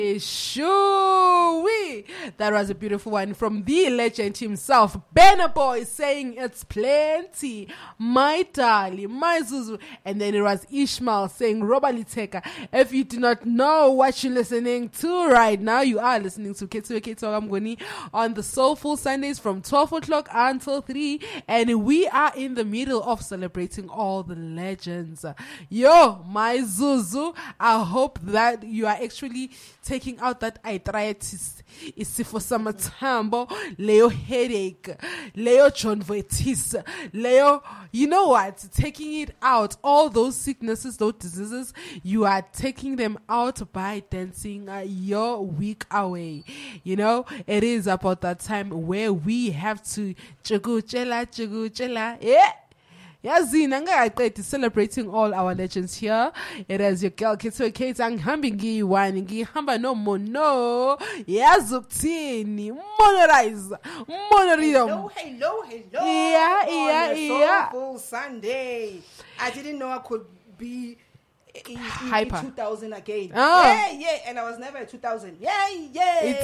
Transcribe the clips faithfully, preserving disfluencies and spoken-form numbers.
Shoo-wee. That was a beautiful one from the legend himself, Burna Boy, saying it's plenty, my darling, my Zuzu. And then it was Ishmael saying, Robaliteka. If you do not know what you're listening to right now, you are listening to Ketsuwe Ketsuwe on the Soulful Sundays from twelve o'clock until three. And we are in the middle of celebrating all the legends. Yo, my Zuzu, I hope that you are actually taking out that arthritis, isifo samathambo, leo headache, leo chondritis, leo, you know what, taking it out, all those sicknesses, those diseases, you are taking them out by dancing uh, your week away. You know, it is about that time where we have to chuguchela, chuguchela, yeah. Yazina ngaqedi celebrating all our legends here. It is your girl Ketsuwe Kate angihambi ngiyi-one ngihamba no mono yazukuthini monorize monorhythm. Hello, hello, hello. Yeah, yeah, yeah. Soulful Sunday. I didn't know I could be in, in, Hyper. in two thousand again. Oh. Yeah, yeah, and I was never at two thousand. Yeah, yeah. It's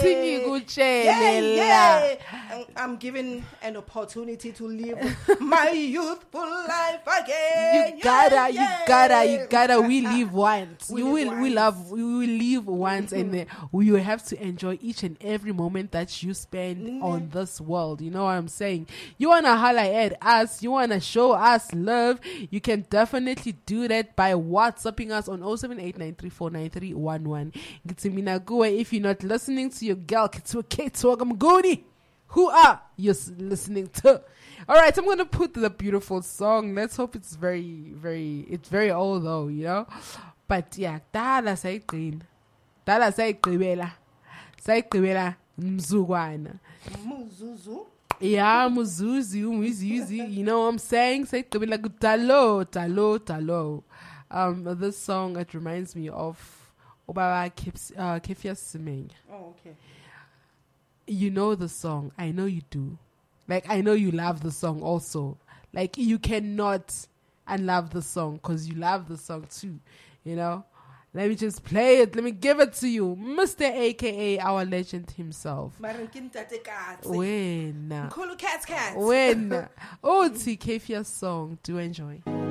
Yeah, yeah. I'm, I'm given an opportunity to live my youthful life again. You gotta, yeah, you yeah. gotta, you gotta. We live once. We you live will, we once. love, we will live once, and then we will have to enjoy each and every moment that you spend Mm. on this world. You know what I'm saying? You wanna holla at us? You wanna show us love? You can definitely do that by WhatsApping us on oh seven eight nine three four nine three one one. If you're not listening to your girl Ketsuwe Ketsuwe Mnguni, who are you s- listening to? All right, I'm gonna put the beautiful song. Let's hope it's very, very, it's very old though, you know. But yeah, dala sayiqina, dala sayigqibela, sayigqibela mzukwana. Muzuzu. Yeah, muzuzi, umuzizi, you know what I'm saying? Sayigqibela kudalo, dalo, dalo. Um, this song, it reminds me of Obaba Kefias Semenya. Oh, okay. You know the song. I know you do. Like, I know you love the song also. Like, you cannot unlove the song because you love the song too. You know? Let me just play it. Let me give it to you. Mister A K A, our legend himself. Marinkin tate katsi. When? Kulu cats cats. When? Oh, it's Kefia's song. Do enjoy.